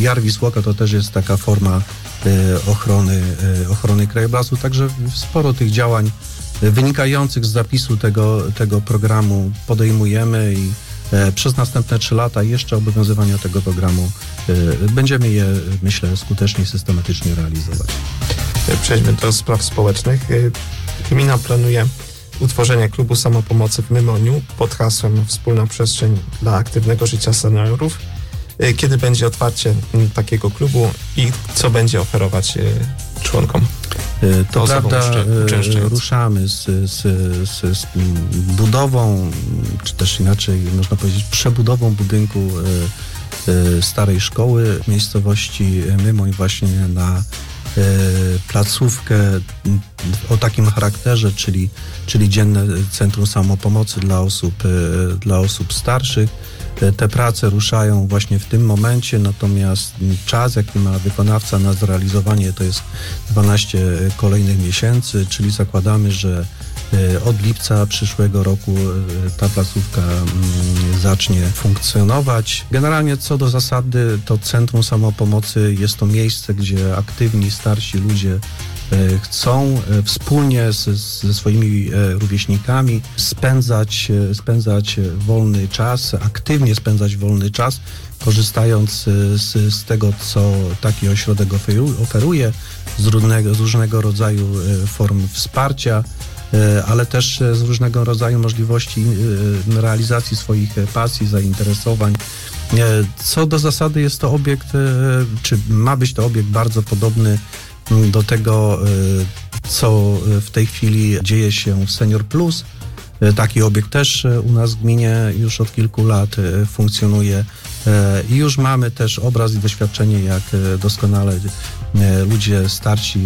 Jar Wisłoka to też jest taka forma ochrony krajobrazu, także sporo tych działań wynikających z zapisu tego programu podejmujemy i przez następne 3 lata jeszcze obowiązywania tego programu będziemy je, myślę, skutecznie i systematycznie realizować. Przejdźmy do spraw społecznych. Gmina planuje utworzenie klubu samopomocy w Mymoniu pod hasłem Wspólna przestrzeń dla aktywnego życia seniorów. Kiedy będzie otwarcie takiego klubu i co będzie oferować członkom? To prawda, ruszamy z budową, czy też inaczej można powiedzieć przebudową budynku starej szkoły w miejscowości Mymoń właśnie na placówkę o takim charakterze, czyli dzienne centrum samopomocy dla osób starszych. Te prace ruszają właśnie w tym momencie, natomiast czas, jaki ma wykonawca na zrealizowanie, to jest 12 kolejnych miesięcy, czyli zakładamy, że od lipca przyszłego roku ta placówka zacznie funkcjonować. Generalnie co do zasady, to Centrum Samopomocy jest to miejsce, gdzie aktywni, starsi ludzie chcą wspólnie ze swoimi rówieśnikami spędzać wolny czas, aktywnie spędzać wolny czas, korzystając z tego, co taki ośrodek oferuje, z różnego rodzaju form wsparcia, ale też z różnego rodzaju możliwości realizacji swoich pasji, zainteresowań. Co do zasady jest to obiekt, czy ma być to obiekt bardzo podobny do tego, co w tej chwili dzieje się w Senior Plus. Taki obiekt też u nas w gminie już od kilku lat funkcjonuje i już mamy też obraz i doświadczenie, jak doskonale ludzie starsi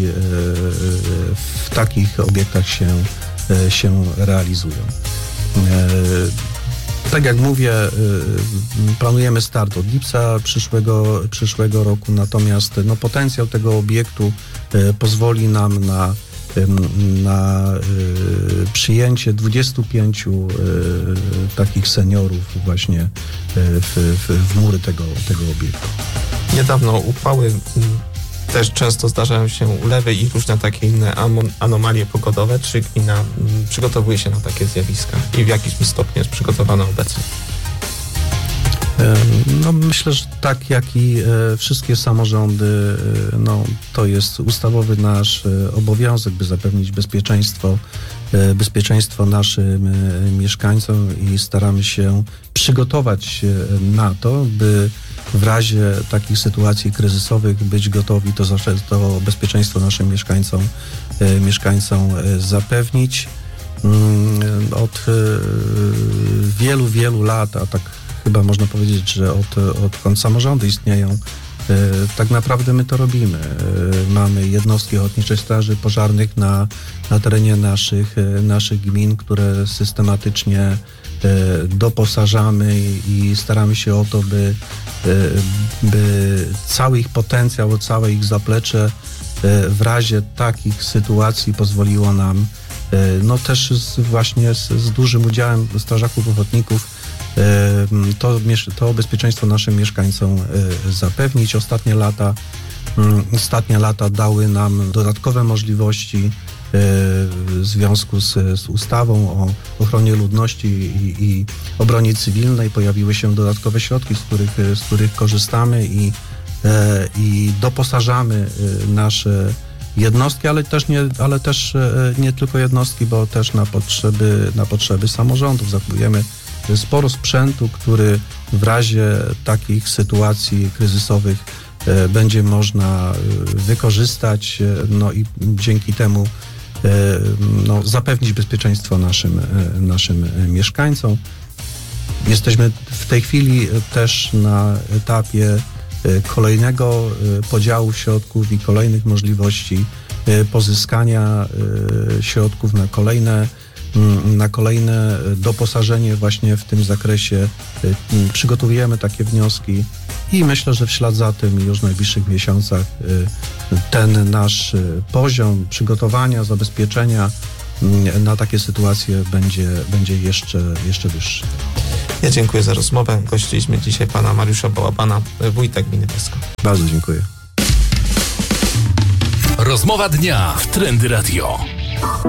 w takich obiektach się realizują. Tak jak mówię, planujemy start od lipca przyszłego roku, natomiast potencjał tego obiektu pozwoli nam na przyjęcie 25 takich seniorów właśnie w mury tego obiektu. Niedawno uchwały też często zdarzają się ulewy i różne takie inne anomalie pogodowe. Czy gmina przygotowuje się na takie zjawiska i w jakim stopniu jest przygotowana obecnie? Myślę, że tak jak i wszystkie samorządy, to jest ustawowy nasz obowiązek, by zapewnić bezpieczeństwo naszym mieszkańcom i staramy się przygotować na to, by w razie takich sytuacji kryzysowych być gotowi to bezpieczeństwo naszym mieszkańcom zapewnić. Od wielu lat, a tak chyba można powiedzieć, że odkąd samorządy istnieją, tak naprawdę my to robimy. Mamy jednostki Ochotniczej Straży Pożarnych na terenie naszych gmin, które systematycznie doposażamy i staramy się o to, by cały ich potencjał, całe ich zaplecze w razie takich sytuacji pozwoliło nam też właśnie z dużym udziałem strażaków ochotników to bezpieczeństwo naszym mieszkańcom zapewnić. Ostatnie lata dały nam dodatkowe możliwości w związku z ustawą o ochronie ludności i obronie cywilnej. Pojawiły się dodatkowe środki, z których korzystamy i doposażamy nasze jednostki, ale też nie tylko jednostki, bo też na potrzeby samorządów zakupujemy sporo sprzętu, który w razie takich sytuacji kryzysowych będzie można wykorzystać, i dzięki temu zapewnić bezpieczeństwo naszym mieszkańcom. Jesteśmy w tej chwili też na etapie kolejnego podziału środków i kolejnych możliwości pozyskania środków na kolejne doposażenie właśnie w tym zakresie. Przygotowujemy takie wnioski i myślę, że w ślad za tym już w najbliższych miesiącach ten nasz poziom przygotowania, zabezpieczenia na takie sytuacje będzie jeszcze wyższy. Ja dziękuję za rozmowę. Gościliśmy dzisiaj pana Mariusza Bałabana, wójta gminy Besko. Bardzo dziękuję. Rozmowa dnia w Trendy Radio.